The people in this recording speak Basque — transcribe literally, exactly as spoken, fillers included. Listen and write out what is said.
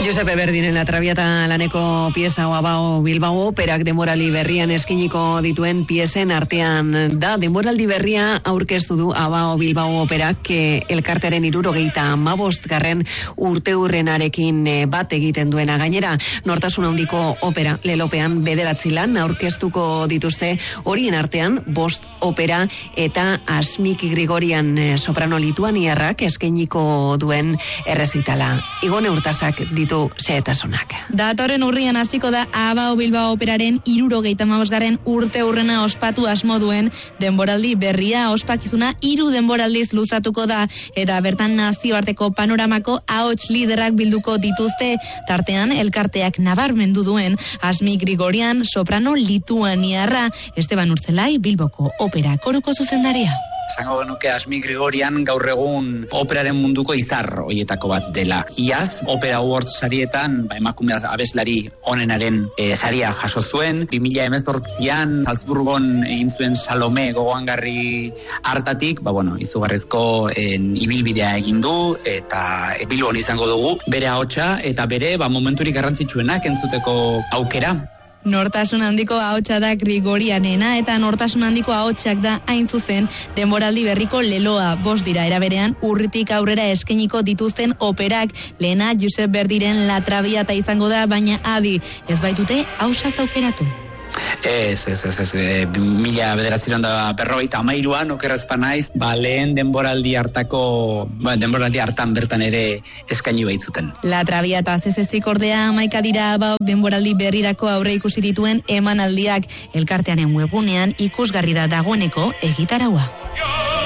Giuseppe Verdinen La Traviata laneko pieza Abao Bilbao operak denboraldi berrian eskiniko dituen piezen artean da. Denboraldi berria aurkeztu du Abao Bilbao operak elkartearen hirurogeita hamabostgarren urteurrenarekin bat egiten duena. Gainera, nortasun handiko opera lelopean bederatzi lan aurkeztuko dituzte, horien artean bost opera eta Asmik Grigorian soprano lituaniarrak eskiniko duen errezitala. Igone Urtasak ditu xehetasunak. Datorren urrian hasiko da Abao Bilbao operaren hirurogeita hamabostgarren urte urrena ospatu asmo duen denboraldi berria. Ospakizuna hiru denboraldiz luzatuko da eta bertan nazioarteko panoramako ahots liderrak bilduko dituzte, tartean elkarteak nabarmendu duen Asmik Grigorian soprano lituaniarra. Esteban Urtzelai, Bilboko opera koruko zuzendaria. Zango genuke Asmik Grigorian gaur egun operaren munduko izar hoietako bat dela. Iaz, Opera Awards sarietan, ba, emakume abeslari onenaren e, saria jaso zuen. bi mila hemezortzian Salzburgon egin zuen Salome gogoangarri hartatik, ba, bueno, izugarrizko en, ibilbidea egin du, eta e, Bilbon izango dugu bere ahotsa eta bere ba, momenturik garrantzitsuenak entzuteko aukera. Nortasun handiko ahotsa da Grigorianena eta nortasun handiko ahotsak da hain zuzen denboraldi berriko leloa. Bost dira eraberean urritik aurrera eskeniko dituzten operak. Lehena Josep Verdiren La Traviata izango da, baina adi ez baitute hausaz aukeratu. Ez, ez, ez, ez, e, mila bederatziron da berrogeita amairuan, okerrezpa naiz, ba, lehen denboraldi hartako, ba, denboraldi hartan bertan ere eskaini baitzuten. La Traviata zezezik ordea amaika dira Abaok denboraldi berrirako aurre ikusi dituen emanaldiak. Elkartearen webunean ikusgarri da dagoeneko egitaraua.